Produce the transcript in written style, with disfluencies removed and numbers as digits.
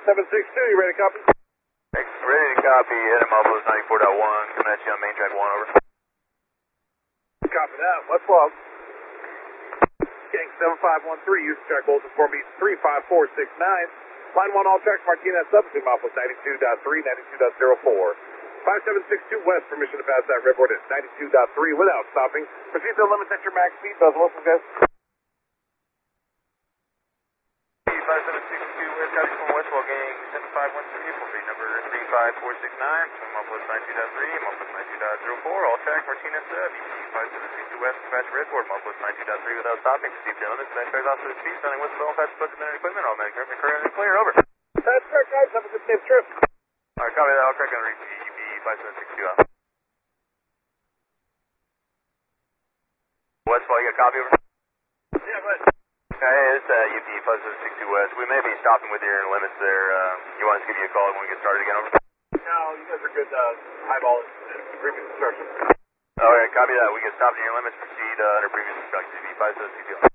5762, you ready to copy? Ready to copy, heading Mufflers 94.1, coming at you on main track 1, over. Copy that, let's log. Gang 7513, use track Bolton for me 35469. Line 1, all tracks, Martinez substitute, Mufflers 92.3, 92.04. 5762 west, permission to pass that redboard at 92.3 without stopping. Proceed to the limits at your max speed, Buzz Wilson, guys. 5762 west, copy from Westwall gang 7513, full feed number 35469, from Mufflers 92.3, Mufflers 92.04, all tracks, Martinez sub, ET 5762 west, dispatch redboard, Mufflers 92.3 without stopping. Proceed to the limits, dispatch tracks off to the speed, sounding whistle, fast equipment and equipment, automatic traffic, current clear, over. That's correct, guys, have a good safe trip. Alright, copy that, all track on reach EB 5762 out. Westfall, you got a copy over? Yeah, go ahead. Hey, it's UP 5762 West. We may be stopping with your limits there. You want us to give you a call when we get started again, over? No, you guys are good, highball and previous instructions. Alright, copy that. We get stopped in your limits. Proceed under previous instructions. UP 5762.